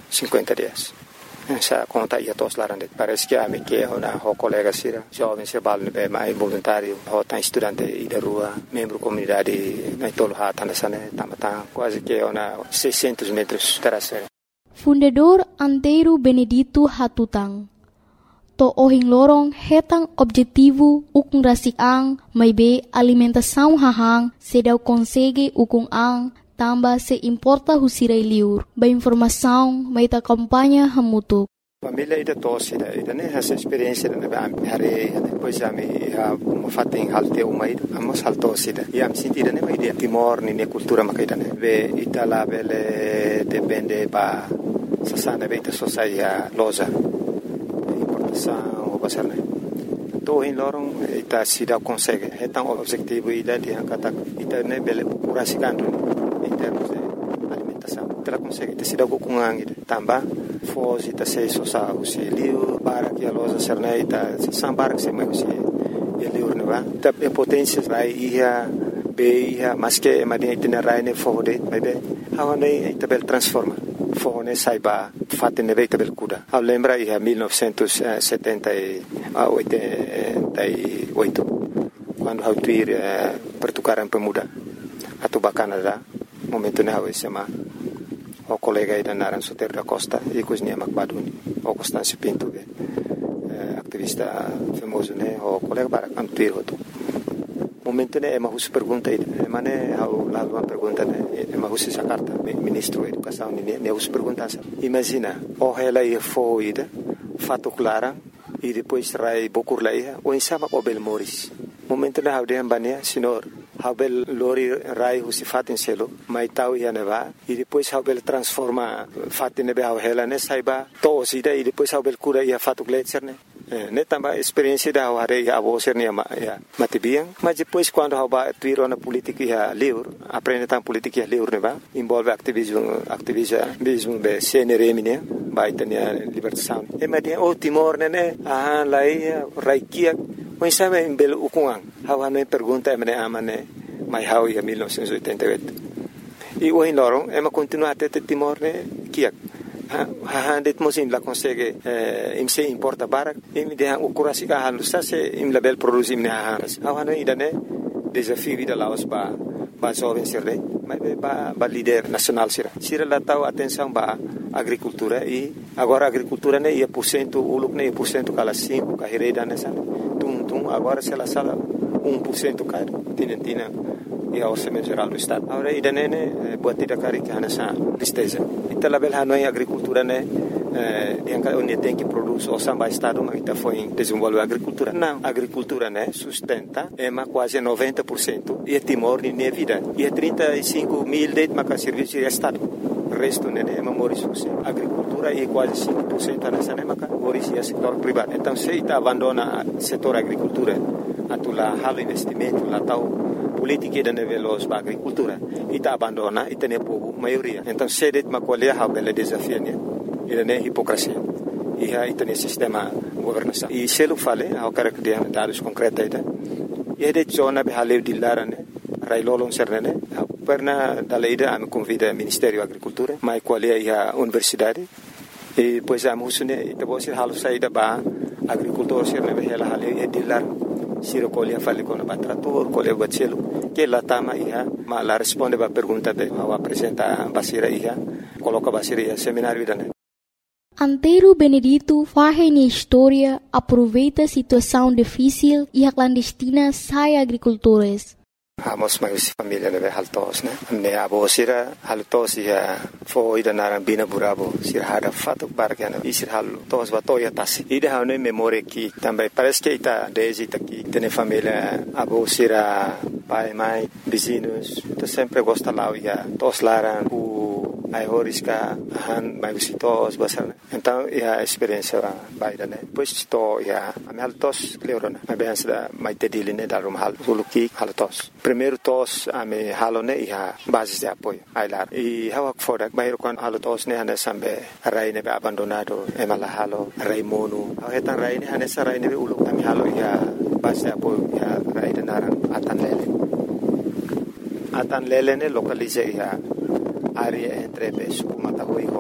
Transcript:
50 dias. Essa conta ia todos lá, parece que a minha que é uma colega sira, jovem se bala bem mais voluntário, tá estudante aí da rua, membro da comunidade, na tolo hata nessa né, tá quase que é uma 600 metros terastre. Fundador Antero Benedito Hatutang. To ohing lorong hetang objetivo ukung rasik ang may be alimentação hahang sedaw konsege ukung ang tamba se importa husiray liur. Ba informação may ta kampanya hamutuk. Família ida tosse ida né essa experiência na hari depois já me fatem halte uma ida amos haltosse ida e am sentida né ida Timor ni cultura makaida né be itala bele depende ba sasana be ita sosaia loja importação o basar né to in lorong ita sida consegue então o objetivo ida de kata ita né bele curasikan em termos de alimentação ela consegue te sida kukungang ida tamba fozi ta sei sosa usi liu para que a loja serneita sambar que se mai usi liu ne va ta potência rai ia be ia mas que madinha itena rai ne fode bebe hawane ita bel transforma fone saiba fatte ne veita bel kuda a lembra ia 1988 quando hau tuir pertukaran pemuda atau Canada momento ne hau sema o colega aí da Naran Soter da Costa e cozinha Macbaduni o Constâncio Pinto ativista famoso né o colega para antuir o momento né é uma pergunta aí mane hau lá uma pergunta né é uma essa carta ministro da educação né os perguntas imagina o ela ia foi fato clara e depois rai bokur lá o insama o Belmoris momento né hau de ambania senhor Habel lori rai husi fatin selo mai tau ia neva e depois Habel transforma fatin nebe hela ne saiba to sida e depois Habel cura ia fatu gletser ne tamba experiência da hare ia avoser ne ya matibiang mas depois quando haba tuiro na política ia livre aprende tam política ia livre neva envolve ativismo be CNRM ne vai tenia libertação e madia o Timor ne lai raikia mas sabe em belo ukungang hawa no pergunta mene amane mai hau ia 1988 e o lorong ema continua até Timor ne kiak det mosim la consegue imse importa barak im de o curasi ka halu sa se im label produzi ne hawa no idane desafio da laos ba jovem sirre ba líder nacional sira la tau atenção ba agricultura e agora agricultura ne ia % uluk ne % kala 5 ka hereda nessa agora se ela sala 1% caro tinentina e ao orçamento geral do estado agora ida nene buatida cari que nessa tristeza ita label hanoi agricultura ne dianca onde tem que produz o samba estado mas ita foi desenvolver agricultura não agricultura ne sustenta é quase 90% e Timor nem vida e 35 mil de maca serviço de estado resto né é moris agricultura e quase 5% nessa né maca moris é setor privado então se ita abandona setor agricultura atula halo investimento lá tal política da nevelos ba agricultura ita abandona ita ne povo maioria então se det macolia ha bela desafio né ida ne hipocrisia e ha ita ne sistema governação e se lo fale ha cara que dados concreta ita e det zona be hale dillara né rai lolon sernene perna da leida am convida Ministério Agricultura mai qualia ia universidade e pois am husune ita bosir halu saida ba agricultor serne hela hale e dillar siro colia fale con batrator colia bacelo que la tama ia ma la risponde ba pergunta be wa presenta basira ia coloca basira ia seminário dane Antero Benedito faz na história aproveita a situação difícil e a clandestina sai agricultores. Amos mais família nebe haltos né ne abo sira haltos ia foi da narambina burabo sira hada fato bargana isir haltos batoya tas ida hane memória que também parece que ita desde aqui tem família abo sira pai mãe vizinhos tu sempre gosta lá ia tos laran ai horiska han mai visitos basar então a experiência vai da né depois to ia ameltos leorona mas bem da mai tediline da rum hal suluki haltos primeiro tos ame halone ia basis de apoio ai lá e hawak foda mai kon haltos ne hane sambe rai ne abandonado e mala halo rai monu hetan rai ne hane sarai ne ulu ame halo ia basis de apoio ia rai de naran atan lele ne localize ia área entre Pesco, Matahui